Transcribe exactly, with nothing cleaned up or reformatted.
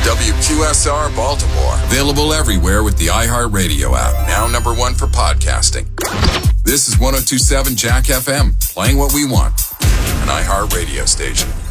W Q S R Baltimore. Available everywhere with the iHeartRadio app. Now number one for podcasting. This is one oh two point seven Jack F M. Playing what we want. An iHeartRadio station.